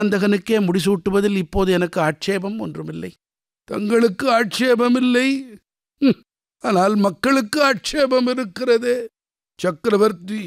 அந்தகனுக்கே முடிசூட்டுவதில் இப்போது எனக்கு ஆட்சேபம் ஒன்றுமில்லை. தங்களுக்கு ஆட்சேபமில்லை, ஆனால் மக்களுக்கு ஆட்சேபம் இருக்கிறதே. சக்கரவர்த்தி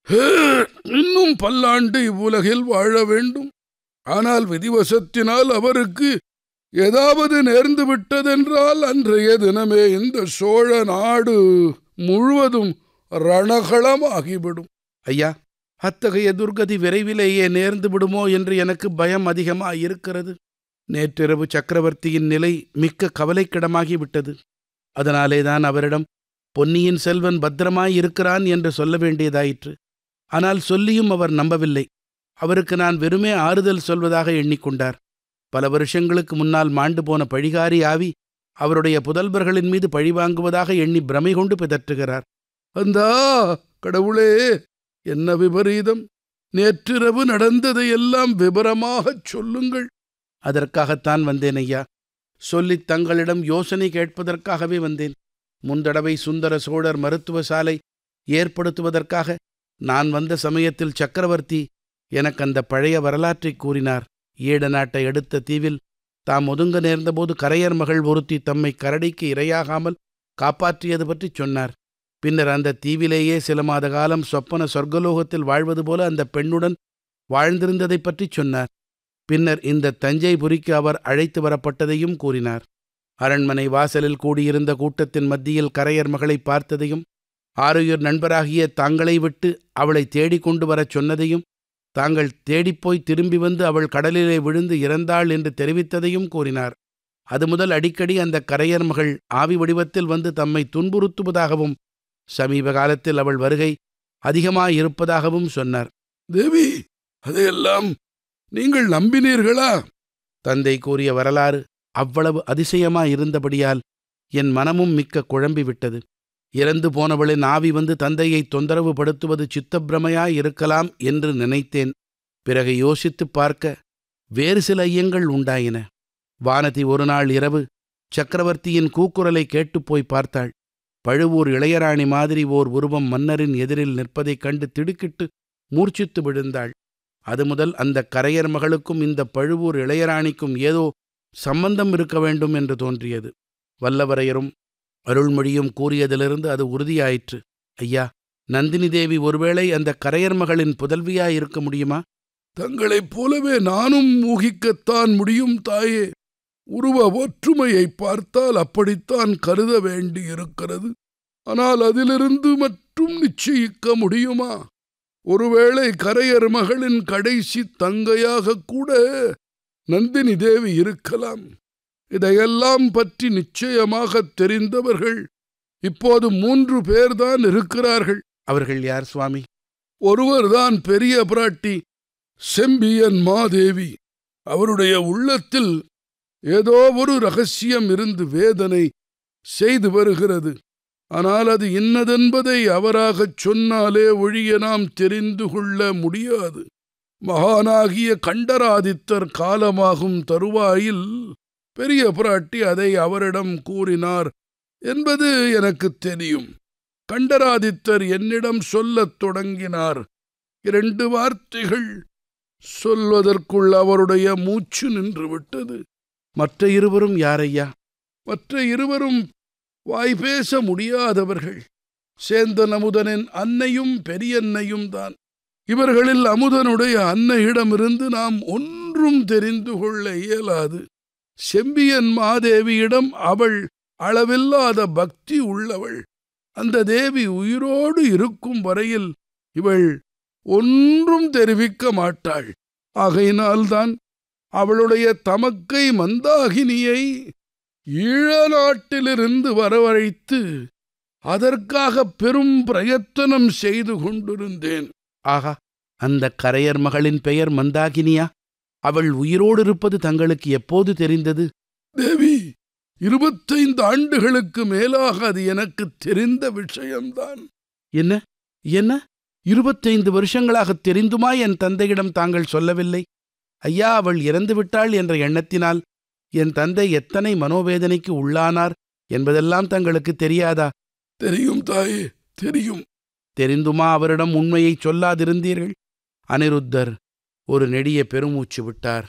இன்னும் பல்லாண்டு இவ்வுலகில் வாழ வேண்டும். ஆனால் விதிவசத்தினால் அவருக்கு ஏதாவது நேர்ந்து விட்டதென்றால் அன்றைய தினமே இந்த சோழ நாடு முழுவதும் ரணகளமாகிவிடும். ஐயா, அத்தகைய துர்கதி விரைவிலேயே நேர்ந்து விடுமோ என்று எனக்கு பயம் அதிகமாயிருக்கிறது. நேற்றிரவு சக்கரவர்த்தியின் நிலை மிக்க கவலைக்கிடமாகிவிட்டது. அதனாலேதான் அவரிடம் பொன்னியின் செல்வன் பத்திரமாயிருக்கிறான் என்று சொல்ல வேண்டியதாயிற்று. ஆனால் சொல்லியும் அவர் நம்பவில்லை. அவருக்கு நான் வெறுமே ஆறுதல் சொல்வதாக எண்ணிக்கொண்டார். பல வருஷங்களுக்கு முன்னால் மாண்டு போன பழிகாரி ஆவி அவருடைய புதல்வர்களின் மீது பழிவாங்குவதாக எண்ணி பிரமை கொண்டு பிதற்றுகிறார். அந்தா கடவுளே, என்ன விபரீதம்! நேற்றிரவு நடந்ததையெல்லாம் விபரமாகச் சொல்லுங்கள். அதற்காகத்தான் வந்தேன் ஐயா. சொல்லித் தங்களிடம் யோசனை கேட்பதற்காகவே வந்தேன். முந்தடவை சுந்தர சோழர் மருத்துவசாலை ஏற்படுத்துவதற்காக நான் வந்த சமயத்தில் சக்கரவர்த்தி எனக்கு அந்த பழைய வரலாற்றை கூறினார். ஈழ நாட்டை அடுத்த தீவில் தாம் ஒதுங்க நேர்ந்தபோது கரையர் மகள் ஒருத்தி தம்மை கரடிக்கு இரையாகாமல் காப்பாற்றியது பற்றி சொன்னார். பின்னர் அந்த தீவிலேயே சில மாத காலம் சொப்பன சொர்க்கலோகத்தில் வாழ்வது போல அந்த பெண்ணுடன் வாழ்ந்திருந்ததை பற்றி சொன்னார். பின்னர் இந்த தஞ்சைபுரிக்கு அவர் அழைத்து வரப்பட்டதையும் கூறினார். அரண்மனை வாசலில் கூடியிருந்த கூட்டத்தின் மத்தியில் கரையர் மகளை பார்த்ததையும், ஆருயிர் நண்பராகிய தாங்களை விட்டு அவளை தேடிக்கொண்டு வரச் சொன்னதையும், தாங்கள் தேடிப்போய் திரும்பி வந்து அவள் கடலிலே விழுந்து இறந்தாள் என்று தெரிவித்ததையும் கூறினார். அது முதல் அடிக்கடி அந்த கரையர் மகள் ஆவி வடிவத்தில் வந்து தம்மை துன்புறுத்துவதாகவும், சமீப காலத்தில் அவள் வருகை அதிகமாயிருப்பதாகவும் சொன்னார். தேவி, அதையெல்லாம் நீங்கள் நம்பினீர்களா? தந்தை கூறிய வரலாறு அவ்வளவு அதிசயமாயிருந்தபடியால் என் மனமும் மிக்க குழம்பிவிட்டது. இறந்து போனவளின் ஆவி வந்து தந்தையை தொந்தரவு படுத்துவது சித்தப்பிரமையாயிருக்கலாம் என்று நினைத்தேன். பிறகு யோசித்துப் பார்க்க வேறு சில ஐயங்கள் உண்டாயின. வானதி ஒரு நாள் இரவு சக்கரவர்த்தியின் கூக்குரலை கேட்டுப்போய் பார்த்தாள். பழுவூர் இளையராணி மாதிரி ஓர் உருவம் மன்னரின் எதிரில் நிற்பதைக் கண்டு திடுக்கிட்டு மூர்ச்சித்து விழுந்தாள். அது முதல் அந்த கரையர் மகளுக்கும் இந்த பழுவூர் இளையராணிக்கும் ஏதோ சம்பந்தம் இருக்க வேண்டும் என்று தோன்றியது. வல்லவரையரும் அருள்மொழியும் கூறியதிலிருந்து அது உறுதியாயிற்று. ஐயா, நந்தினி தேவி ஒருவேளை அந்த கரையர் மகளின் புதல்வியாயிருக்க முடியுமா? தங்களைப் போலவே நானும் ஊகிக்கத்தான் முடியும் தாயே. உருவ ஒற்றுமையை பார்த்தால் அப்படித்தான் கருத வேண்டியிருக்கிறது. ஆனால் அதிலிருந்து மட்டும் நிச்சயிக்க முடியுமா? ஒருவேளை கரையர் மகளின் கடைசி தங்கையாக கூட நந்தினி தேவி இருக்கலாம். இதையெல்லாம் பற்றி நிச்சயமாக தெரிந்தவர்கள் இப்போது 3 பேர்தான் இருக்கிறார்கள். அவர்கள் யார் சுவாமி? ஒருவர்தான் பெரிய பிராட்டி செம்பியன் மாதேவி. அவருடைய உள்ளத்தில் ஏதோ ஒரு ரகசியம் இருந்து வேதனை செய்து வருகிறது. ஆனால் அது இன்னதென்பதை அவராகச் சொன்னாலே ஒழிய நாம் தெரிந்து கொள்ள முடியாது. மகானாகிய கண்டராதித்தர் காலமாகும் தருவாயில் பெரிய பிராட்டி அதை அவரிடம் கூறினார் என்பது எனக்கு தெரியும். கண்டராதித்தர் என்னிடம் சொல்லத் தொடங்கினார். 2 வார்த்தைகள் சொல்வதற்குள் அவருடைய மூச்சு நின்றுவிட்டது. மற்ற இருவரும் யாரையா? மற்ற இருவரும் வாய்பேச முடியாதவர்கள். சேந்தன் அமுதனின் அன்னையும் பெரியன்னையும் தான். இவர்களில் அமுதனுடைய அன்னையிடமிருந்து நாம் ஒன்றும் தெரிந்து கொள்ள இயலாது. செம்பியன் மாதேவியிடம் அவள் அளவில்லாத பக்தி உள்ளவள். அந்த தேவி உயிரோடு இருக்கும் வரையில் இவள் ஒன்றும் தெரிவிக்க மாட்டாள். ஆகையினால்தான் அவளுடைய தமக்கை மந்தாகினியை ஈழ நாட்டிலிருந்து வரவழைத்து அதற்காக பெரும் பிரயத்தனம் செய்து கொண்டிருந்தேன். ஆகா, அந்த கரையர் மகளின் பெயர் மந்தாகினியா? அவள் உயிரோடு இருப்பது தங்களுக்கு எப்போது தெரிந்தது? தேவி, 25 ஆண்டுகளுக்கு மேலாக அது எனக்கு தெரிந்த விஷயம்தான். என்ன என்ன 25 வருஷங்களாக தெரிந்துமா என் தந்தையிடம் தாங்கள் சொல்லவில்லை? ஐயா, அவள் இறந்துவிட்டாள் என்ற எண்ணத்தினால் என் தந்தை எத்தனை மனோவேதனைக்கு உள்ளானார் என்பதெல்லாம் தங்களுக்கு தெரியாதா? தெரியும் தாயே, தெரியும். தெரிந்துமா அவரிடம் உண்மையை சொல்லாதிருந்தீர்கள்? அனிருத்தர் ஒரு நெடிய பெருமூச்சு விட்டார்.